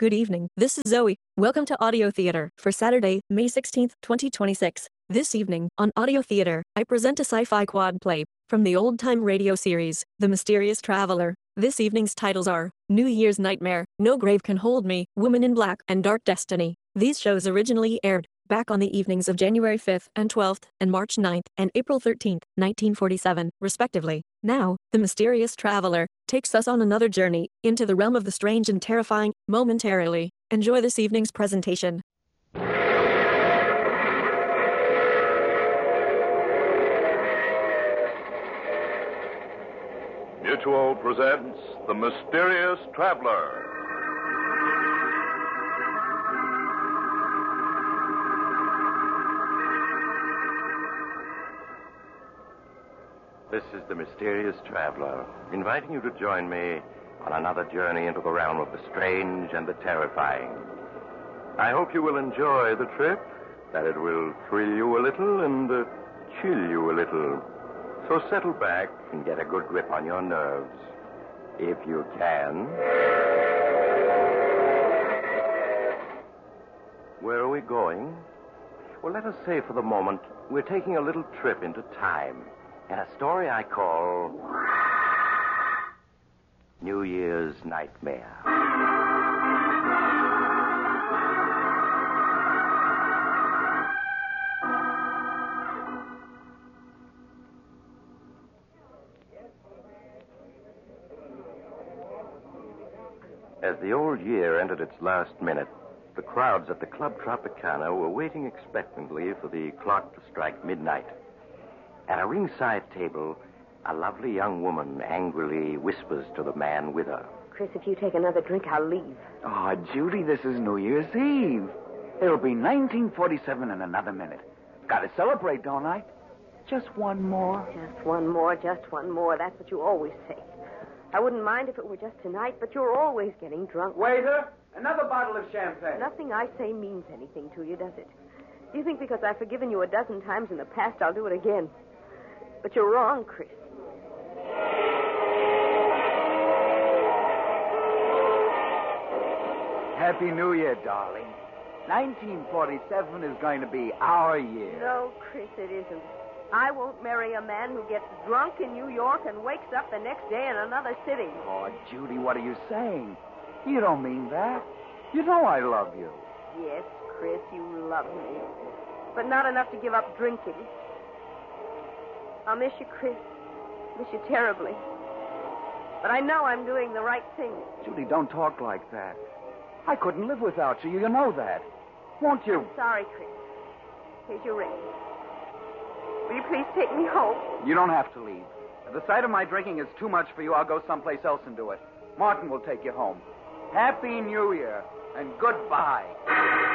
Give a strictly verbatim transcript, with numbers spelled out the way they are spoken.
Good evening, this is Zoe. Welcome to Audio Theater for Saturday, May sixteenth, twenty twenty-six. This evening, on Audio Theater, I present a sci-fi quad play from the old-time radio series, The Mysterious Traveler. This evening's titles are New Year's Nightmare, No Grave Can Hold Me, Woman in Black, and Dark Destiny. These shows originally aired back on the evenings of January fifth and twelfth and March ninth and April thirteenth, nineteen forty-seven, respectively. Now, The Mysterious Traveler takes us on another journey into the realm of the strange and terrifying. Momentarily, enjoy this evening's presentation. Mutual presents The Mysterious Traveler. This is The Mysterious Traveler, inviting you to join me on another journey into the realm of the strange and the terrifying. I hope you will enjoy the trip, that it will thrill you a little and uh, chill you a little. So settle back and get a good grip on your nerves, if you can. Where are we going? Well, let us say for the moment we're taking a little trip into time in a story I call New Year's Nightmare. As the old year entered its last minute, the crowds at the Club Tropicana were waiting expectantly for the clock to strike midnight. At a ringside table, a lovely young woman angrily whispers to the man with her. Chris, if you take another drink, I'll leave. Oh, Judy, this is New Year's Eve. It'll be nineteen forty-seven in another minute. Gotta celebrate, don't I? Just one more. Just one more, just one more. That's what you always say. I wouldn't mind if it were just tonight, but you're always getting drunk. Waiter, another bottle of champagne. Nothing I say means anything to you, does it? Do you think because I've forgiven you a dozen times in the past, I'll do it again? But you're wrong, Chris. Happy New Year, darling. nineteen forty-seven is going to be our year. No, Chris, it isn't. I won't marry a man who gets drunk in New York and wakes up the next day in another city. Oh, Judy, what are you saying? You don't mean that. You know I love you. Yes, Chris, you love me. But not enough to give up drinking. I'll miss you, Chris. Miss you terribly. But I know I'm doing the right thing. Judy, don't talk like that. I couldn't live without you. You know that. Won't you? I'm sorry, Chris. Here's your ring. Will you please take me home? You don't have to leave. If the sight of my drinking is too much for you, I'll go someplace else and do it. Martin will take you home. Happy New Year, and goodbye.